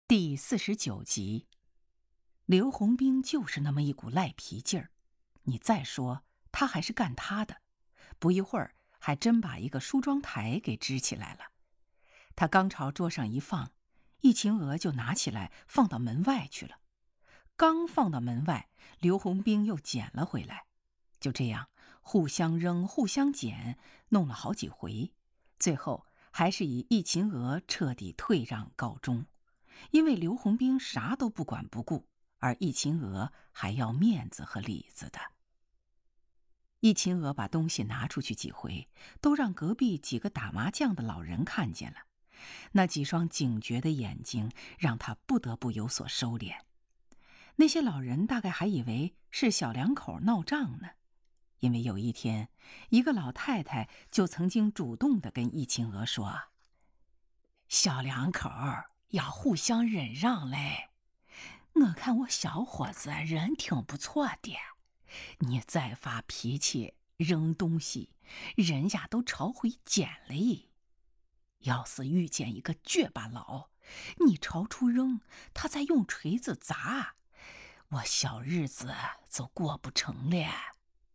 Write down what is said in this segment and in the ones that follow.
第49集，刘洪兵就是那么一股赖皮劲儿，你再说他还是干他的，不一会儿还真把一个梳妆台给支起来了。他刚朝桌上一放，易秦娥就拿起来放到门外去了。刚放到门外，刘洪兵又捡了回来，就这样互相扔互相捡，弄了好几回，最后还是以易秦娥彻底退让告终。因为刘洪兵啥都不管不顾，而易秦娥还要面子和里子的。易秦娥把东西拿出去几回，都让隔壁几个打麻将的老人看见了，那几双警觉的眼睛让他不得不有所收敛。那些老人大概还以为是小两口闹账呢，因为有一天，一个老太太就曾经主动地跟易秦娥说：“小两口要互相忍让嘞，我看我小伙子人挺不错的，你再发脾气扔东西，人家都朝回捡嘞。要是遇见一个倔巴佬，你朝出扔，他再用锤子砸，我小日子就过不成了。”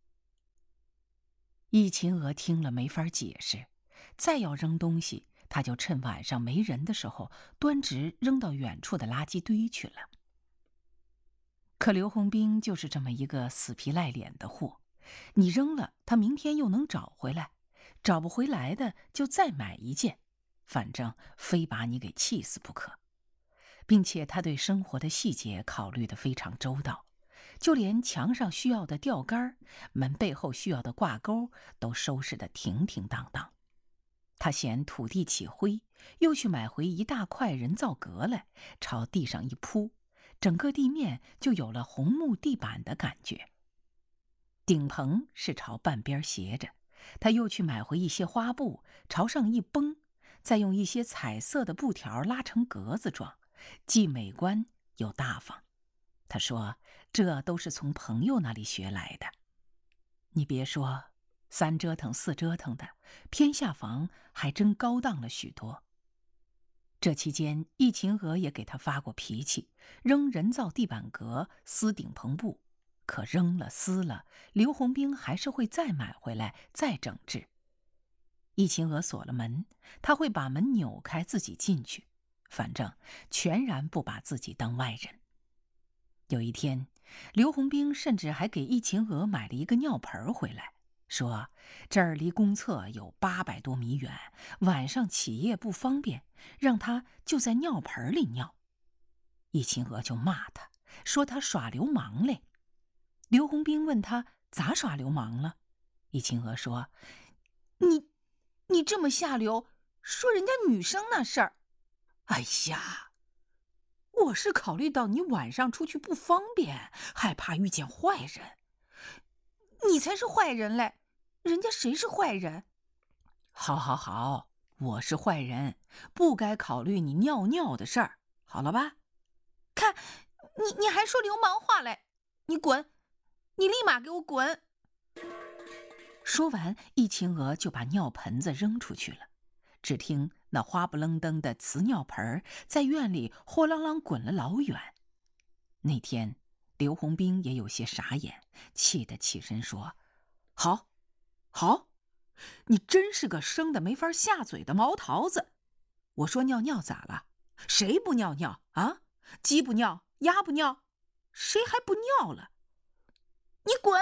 易秦娥听了没法解释，再要扔东西，他就趁晚上没人的时候端直扔到远处的垃圾堆去了。可刘洪兵就是这么一个死皮赖脸的货，你扔了他明天又能找回来，找不回来的就再买一件，反正非把你给气死不可。并且他对生活的细节考虑得非常周到，就连墙上需要的吊杆，门背后需要的挂钩都收拾得停停当当。他嫌土地起灰，又去买回一大块人造革来，朝地上一铺，整个地面就有了红木地板的感觉。顶棚是朝半边斜着，他又去买回一些花布，朝上一绷，再用一些彩色的布条拉成格子状，既美观又大方。他说这都是从朋友那里学来的。你别说，3折腾4折腾的，偏下房还真高档了许多。这期间，易秦娥也给他发过脾气，扔人造地板革、撕顶棚布，可扔了撕了，刘洪兵还是会再买回来再整治。易秦娥锁了门，他会把门扭开自己进去，反正全然不把自己当外人。有一天，刘洪兵甚至还给易秦娥买了一个尿盆回来，说这儿离公厕有800多米远，晚上起夜不方便，让他就在尿盆里尿。易秦娥就骂他，说他耍流氓嘞。刘洪兵问他咋耍流氓了，易秦娥说：“你这么下流，说人家女生那事儿。哎呀，我是考虑到你晚上出去不方便，害怕遇见坏人。你才是坏人嘞，人家谁是坏人？好好好，我是坏人，不该考虑你尿尿的事儿，好了吧？看，你还说流氓话嘞，你滚，你立马给我滚！”说完，易秦娥就把尿盆子扔出去了。只听那花不愣登的瓷尿盆在院里豁啷啷滚了老远。那天刘洪兵也有些傻眼，气得起身说：“好，好，你真是个生的没法下嘴的毛桃子！我说尿尿咋了？谁不尿尿啊？鸡不尿，鸭不尿，谁还不尿了？你滚！”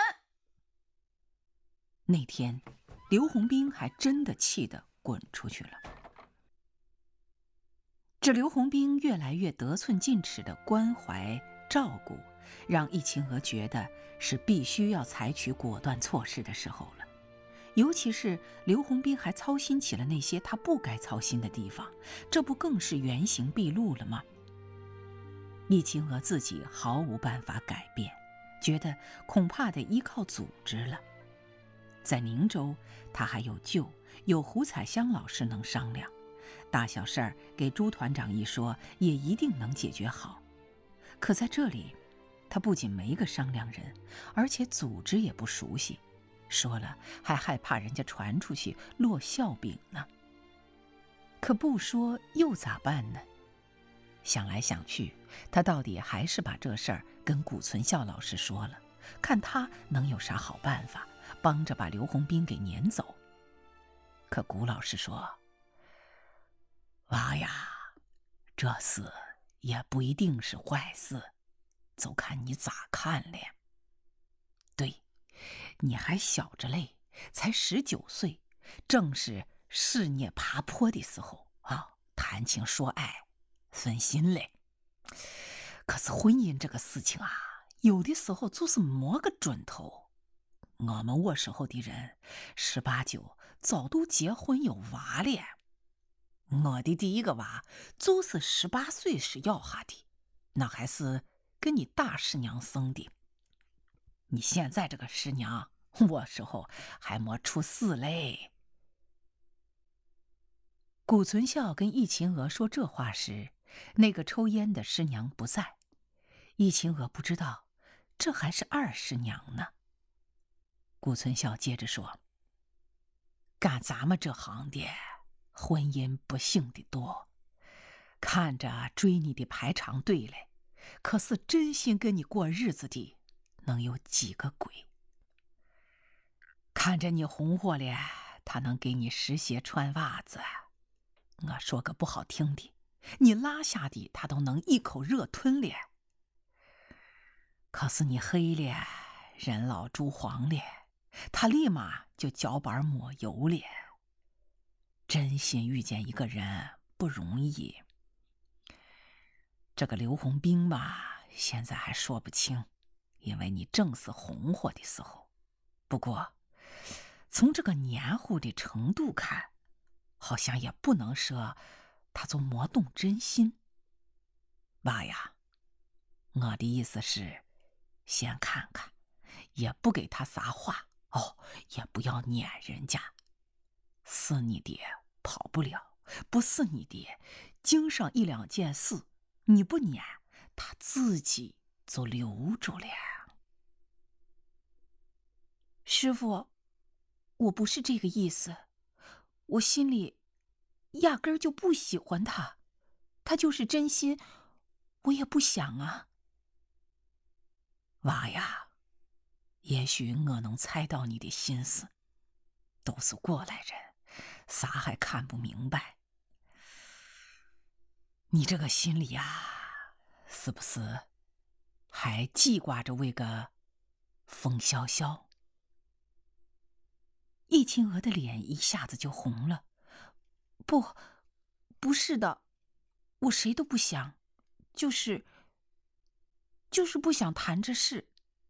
那天刘洪兵还真的气得滚出去了。这刘洪兵越来越得寸进尺的关怀照顾，让易秦娥觉得是必须要采取果断措施的时候了。尤其是刘洪兵还操心起了那些他不该操心的地方，这不更是原形毕露了吗？易秦娥自己毫无办法改变，觉得恐怕得依靠组织了。在宁州，他还有舅，有胡彩香老师能商量，大小事儿给朱团长一说，也一定能解决好。可在这里，他不仅没个商量人，而且组织也不熟悉，说了还害怕人家传出去落笑柄呢。可不说又咋办呢？ 想来想去，他到底还是把这事儿跟谷存孝老师说了，看他能有啥好办法，帮着把刘洪斌给撵走。可谷老师说：“娃呀，这事也不一定是坏事，就看你咋看了。对，你还小着嘞，才19岁，正是事业爬坡的时候啊，谈情说爱，分心嘞。可是婚姻这个事情啊，有的时候就是没个准头。我时候的人18、9早都结婚有娃了。我的第一个娃就是18岁时要下的，那还是跟你大师娘生的。你现在这个师娘，我时候还没出世嘞。”谷存孝跟易秦娥说这话时，那个抽烟的师娘不在。易秦娥不知道，这还是二师娘呢。谷存孝接着说：“干咱们这行的，婚姻不幸的多，看着追你的排长队嘞，可是真心跟你过日子的，能有几个鬼？看着你红火了，他能给你湿鞋穿袜子。我说个不好听的，你拉下的他都能一口热吞了。可是你黑了，人老珠黄了，他立马就脚板抹油了。真心遇见一个人不容易。这个刘洪斌吧，现在还说不清，因为你正是红火的时候。不过从这个黏糊的程度看，好像也不能说他就没动真心。娃呀，我的意思是，先看看，也不给他撒话哦，也不要撵人家。是你的跑不了，不是你的经上1、2件事，你不撵，他自己就留住了。师父，我不是这个意思，我心里压根儿就不喜欢他，他就是真心，我也不想啊。娃呀，也许我能猜到你的心思，都是过来人，啥还看不明白。你这个心里啊，是不是还记挂着为个风萧萧？易秦娥的脸一下子就红了。不是的，我谁都不想，就是不想谈这事。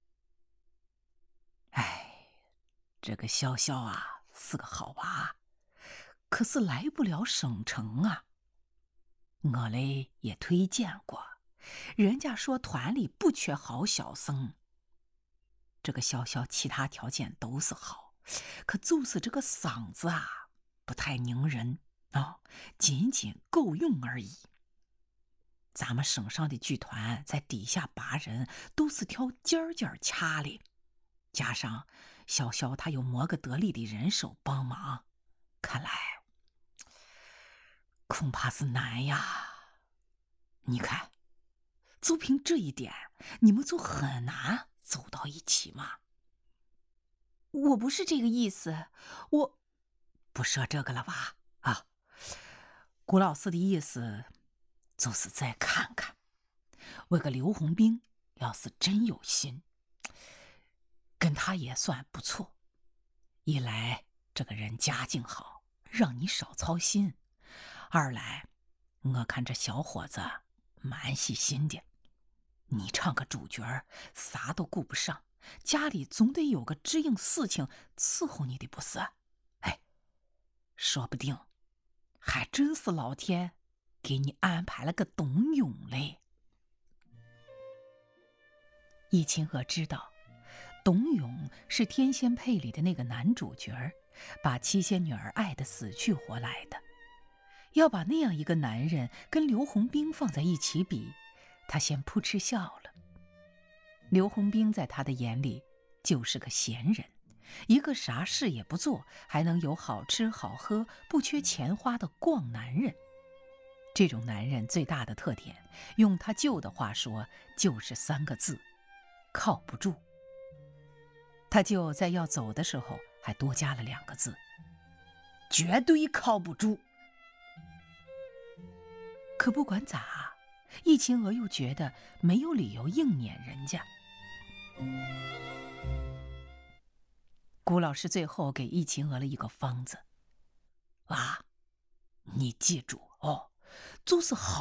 哎，这个潇潇啊，是个好娃，可是来不了省城啊。我嘞也推荐过，人家说团里不缺好小生。这个潇潇其他条件都是好，可就是这个嗓子啊，不太拧人啊，仅仅够用而已。咱们省上的剧团在底下拔人，都是挑尖尖掐的，加上潇潇他有磨个得力的人手帮忙，看来恐怕是难呀。你看，就凭这一点，你们就很难走到一起嘛。我不是这个意思，我不说这个了吧？啊，谷老师的意思就是再看看，为个刘洪斌要是真有心，跟他也算不错。一来这个人家境好，让你少操心；二来我看这小伙子蛮细心的，你唱个主角啥都顾不上，家里总得有个支应事情伺候你的不是？哎，说不定还真是老天给你安排了个董永嘞。易秦娥知道董永是天仙配里的那个男主角，把七仙女儿爱得死去活来的。要把那样一个男人跟刘洪斌放在一起比，他先扑哧笑了。刘洪斌在他的眼里就是个闲人，一个啥事也不做，还能有好吃好喝、不缺钱花的逛男人。 这种男人最大的特点，用他舅的话说，就是3个字：靠不住。他舅在要走的时候还多加了2个字：绝对靠不住。可不管咋，易秦娥又觉得没有理由硬撵人家。谷老师最后给易秦娥了一个方子：你记住哦，就是好